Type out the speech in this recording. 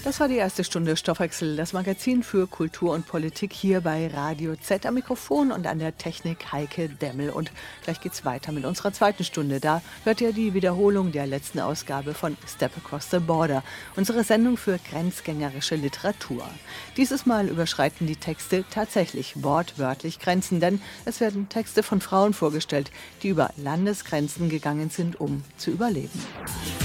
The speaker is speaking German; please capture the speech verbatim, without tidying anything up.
Das war die erste Stunde Stoffwechsel, das Magazin für Kultur und Politik hier bei Radio Z. Am Mikrofon und an der Technik Heike Demmel. Und gleich geht's weiter mit unserer zweiten Stunde. Da hört ihr die Wiederholung der letzten Ausgabe von Step Across the Border, unsere Sendung für grenzgängerische Literatur. Dieses Mal überschreiten die Texte tatsächlich wortwörtlich Grenzen, denn es werden Texte von Frauen vorgestellt, die über Landesgrenzen gegangen sind, um zu überleben.